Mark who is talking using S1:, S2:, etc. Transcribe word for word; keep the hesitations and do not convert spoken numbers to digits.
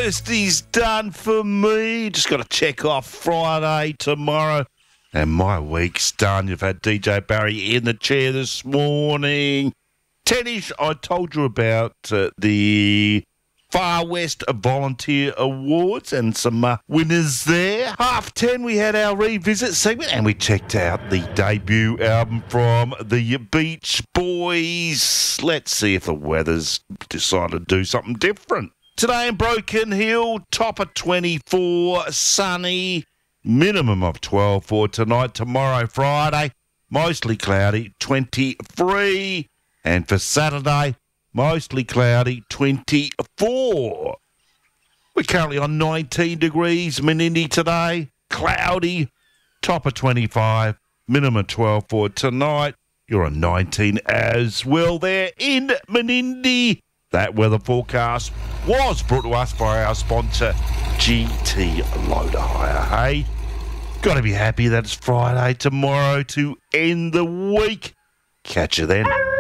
S1: Thursday's done for me. Just got to check off Friday tomorrow. And my week's done. You've had D J Barry in the chair this morning. Tennis, I told you about uh, the Far West Volunteer Awards and some uh, winners there. Half ten, we had our revisit segment and we checked out the debut album from the Beach Boys. Let's see if the weather's decided to do something different. Today in Broken Hill, top of twenty-four, sunny, minimum of twelve for tonight. Tomorrow, Friday, mostly cloudy, twenty-three. And for Saturday, mostly cloudy, twenty-four. We're currently on nineteen degrees, Menindee today. Cloudy, top of twenty-five, minimum twelve for tonight. You're on nineteen as well there in Menindee. That weather forecast was brought to us by our sponsor, G T Loader Hire. Hey, got to be happy that it's Friday tomorrow to end the week. Catch you then.